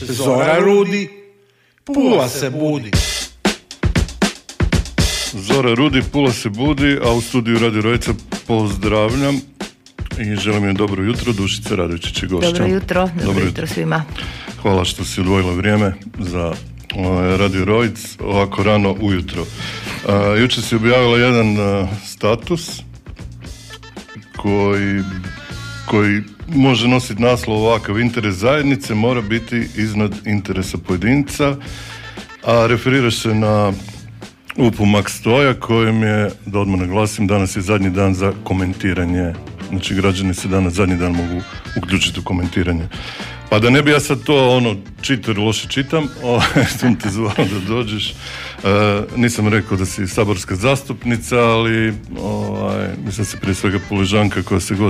Zora rudi, Pula se budi. Zora rudi, Pula se budi, a u studiju Radio Rojca pozdravljam i želim joj dobro jutro, Dušica Radovičić je gošća. Dobro jutro svima. Hvala što si odvojila vrijeme za Radio Rojc ovako rano ujutro. Jučer si objavila jedan status koji može nositi naslov ovakav: interes zajednice mora biti iznad interesa pojedinca, a referiraš se na UPU Max Stoja kojem je, da odmah naglasim, danas je zadnji dan za komentiranje. Znači građani se danas zadnji dan mogu uključiti u komentiranje. Pa da ne bi ja sad to čitar loše čitam, sam te zvao da dođeš. Nisam rekao da si saborska zastupnica, ali mislim se prije svega Puležanka koja se